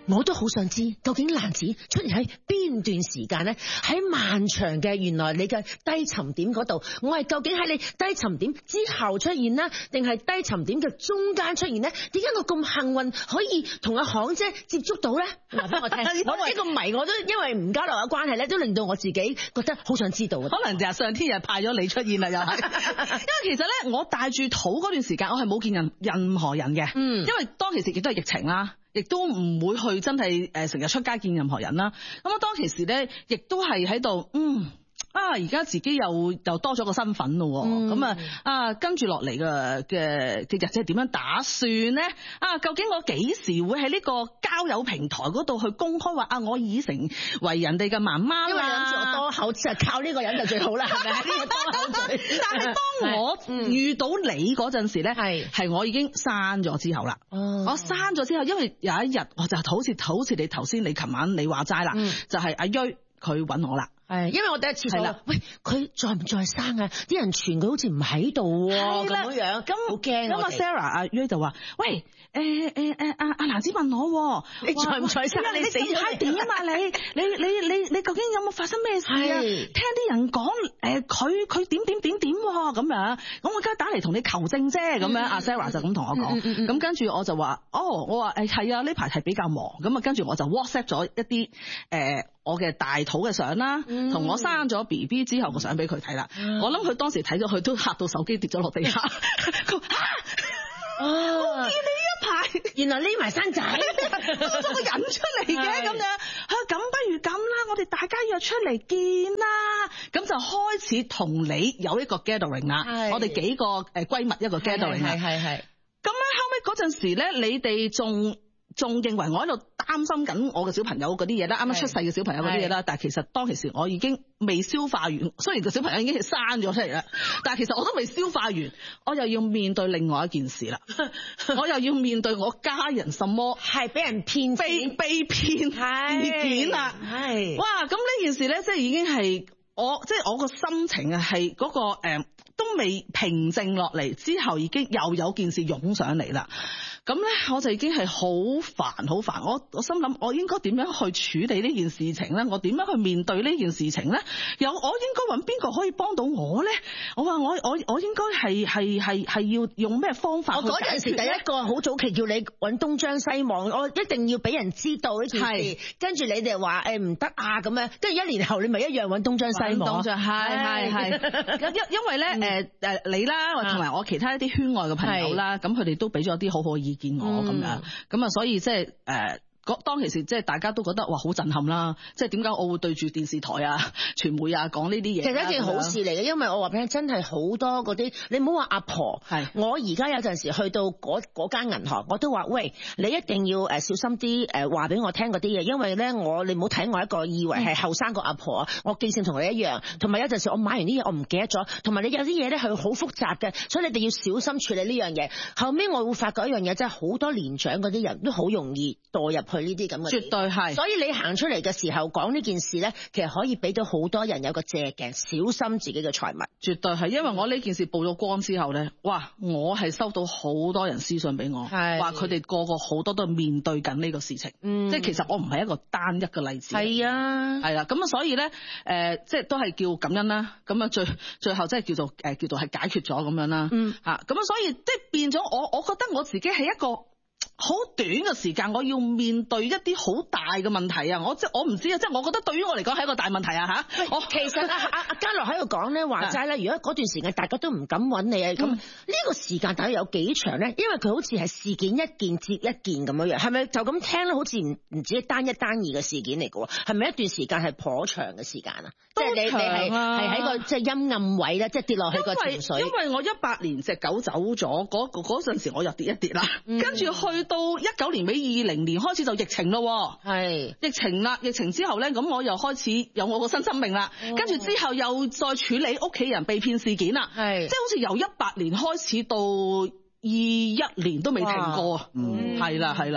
我都好想知究竟爛子出現喺邊段時間咧？喺漫長嘅原來你嘅低沉點嗰度，我係究竟喺你低沉點之後出現啦，定係低沉點嘅中間出現咧？點解我咁幸運可以同阿行姐接觸到咧？話俾我聽，我呢個謎我都因為吳家樂嘅關係咧，都令到我自己覺得好想知道。 可能就係上天又派咗你出現啦，又係。因為其實咧，我帶住肚嗰段時間，我係冇見任何人嘅。因為當其時亦都係疫情啦。亦都唔會去真係成日出街見任何人啦。咁啊，當其時咧，亦都係喺度而家自己又多咗個身份咯。咁跟住落嚟嘅日子係點樣打算咧？究竟我幾時會喺呢個交友平台嗰度去公開話我已成為人哋嘅媽媽啦？ 因為諗住我多口就靠呢個人就最好啦，係咪？呢個多口嘴。 但係當我遇到你嗰陣時咧，係我已經生咗之後啦。我生咗之後，因為有一日我就好似你頭先你琴晚你話齋啦，就係阿芮佢揾我啦。 係，因為我第一次係啦，喂，佢再唔再生啊？啲人傳佢好似唔喺度喎，咁樣，咁好驚。 咁阿 Sarah 阿芮就話：喂，阿蘭子問我， 你再唔再生？ 你近排點啊？你究竟有冇發生咩事啊？聽啲人講佢點咁樣，咁我而家打嚟同你求證啫，咁樣。阿 Sarah 就咁同我講，咁跟住我就話：我話係啊，呢排係比較忙，咁啊跟住我就 WhatsApp 咗一啲我嘅大肚嘅相啦，同我生咗 BB 之後嘅相俾佢睇啦。我諗佢當時睇咗，佢都嚇到手機跌咗落地下。佢我見你一排， 原來匿埋生仔， 多咗個人出嚟嘅咁樣。咁不如咁啦，我哋大家約出嚟見啦。咁就開始同你有一個 gathering 啦。我哋幾個閨蜜一個 gathering 啦。係。咁咧後尾嗰陣時咧，你哋仲認為我喺度擔心緊我嘅小朋友嗰啲嘢啦，啱啱出世嘅小朋友嗰啲嘢啦，但係其實當其時我已經未消化完，雖然個小朋友已經係生咗出嚟啦，但係其實我都未消化完，我又要面對另外一件事啦，我又要面對我家人什麼係俾人騙被騙事件啦，係哇，咁呢件事咧，即係已經係我個心情啊，係嗰個都未平靜落嚟，之後已經又有件事湧上嚟啦。咁咧我就已經係好煩，我心諗我應該點樣去處理呢件事情咧？我點樣去面對呢件事情咧？我應該揾邊個可以幫到我咧？我話我應該係要用咩方法去解決？我嗰陣時第一個好早期叫你揾東張西望，我一定要俾人知道呢件事。跟住你哋話唔得啊咁樣，跟住1年後你咪一樣揾東張西望。係，因為咧你啦，同埋我其他一啲圈外嘅朋友啦，咁佢哋都俾咗啲好好嘅意見我咁樣，咁啊所以即係當其時即係大家都覺得哇好震撼啦！即係點解我會對住電視台啊、傳媒啊講呢啲嘢？其實一件好事嚟嘅，因為我話俾你聽，真係好多嗰啲，你唔好話阿婆，我而家有陣時去到嗰間銀行，我都話喂，你一定要小心啲話俾我聽嗰啲嘢，因為咧你唔好睇我一個以為係後生個阿婆，我記性同你一樣，同埋有陣時我買完啲嘢我唔記得咗，同埋你有啲嘢咧係好複雜嘅，所以你哋要小心處理呢樣嘢。後尾我會發覺一樣嘢，真係好多年長嗰啲人都好容易墮入去呢啲咁嘅，絕對係。所以你行出嚟嘅時候講呢件事咧，其實可以俾到好多人有個借鏡，小心自己嘅財物。絕對係，因為我呢件事曝咗光之後咧，哇！我係收到好多人私信俾我，話佢哋個個好多都面對緊呢個事情，即係其實我唔係一個單一嘅例子。係啊，係啦，咁啊，所以咧即係都係叫感恩啦。咁啊，最後即係叫做係解決咗咁樣啦。嚇，咁啊，所以即係變咗我覺得我自己係一個好短嘅時間，我要面對一啲好大嘅問題啊！我唔知啊，即係我覺得對於我嚟講係一個大問題啊嚇！其實阿嘉樂喺度講咧，話齋咧，如果嗰段時間大家都唔敢揾你啊，咁呢個時間大概有幾長咧？因為佢好似係事件一件接一件咁樣樣，係咪就咁聽咧？好似唔止單一單二嘅事件嚟嘅喎，係咪一段時間係頗長嘅時間啊？即係你係喺個即係陰暗位咧，即係跌落去個情緒。因為我18年隻狗走咗，嗰陣時我又跌一跌啦，跟住去到19年尾20年開始就疫情咯，係疫情啦，疫情之後咧，咁我又開始有我個新生命啦，跟住之後又再處理屋企人被騙事件啦，係即係好似由18年開始到21年都未停過，係啦係啦。咁呢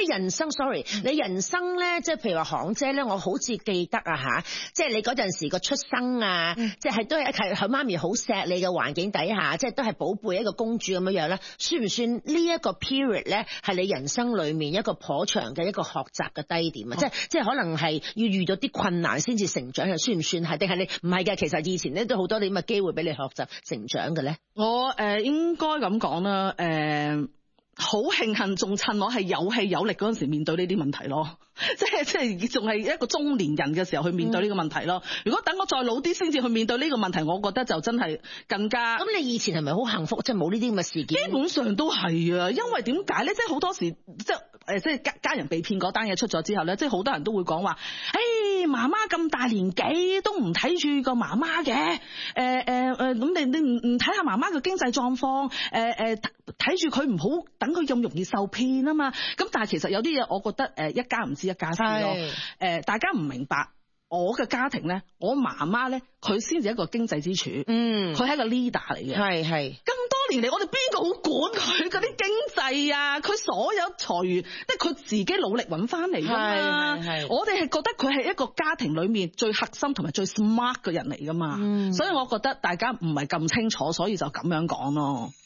你人生 sorry， 你人生咧，即係譬如話行姐咧，我好似記得啊吓，即係你嗰陣時個出生啊，即係都係佢媽咪好錫你嘅環境底下，即係都係寶貝一個公主咁樣樣咧，算唔算呢一個 period 咧係你人生裏面一個頗長嘅一個學習嘅低點啊？即係可能係要遇到啲困難先至成長，又算唔算係？定係你唔係嘅？其實以前咧都好多啲咁嘅機會俾你學習成長嘅咧。 我應該咁講啦，好慶幸仲趁我係有氣有力嗰陣時面對呢啲問題咯，即係仲係一個中年人嘅時候去面對呢個問題咯。如果等我再老啲先至去面對呢個問題，我覺得就真係更加。 咁你以前係咪好幸福？即係冇呢啲咁嘅事件？ 基本上都係啊，因為點解咧？即係好多時即係家人被騙嗰單嘢出咗之後咧，即係好多人都會講話，媽媽咁大年紀都唔睇住個媽媽嘅，咁你唔睇下媽媽嘅經濟狀況，睇住佢唔好等佢咁容易受騙啊嘛。咁但係其實有啲嘢，我覺得一家唔知一家事咯。大家唔明白我嘅家庭咧，我媽媽咧，佢先至一個經濟支柱，佢係一個 leader 嚟嘅，係。咁多年嚟，我哋邊個好管佢嗰啲經濟啊？佢所有財源，即係佢自己努力揾翻嚟㗎嘛。我哋係覺得佢係一個家庭裏面最核心同埋最 smart 嘅人嚟㗎嘛。所以我覺得大家唔係咁清楚，所以就咁樣講咯。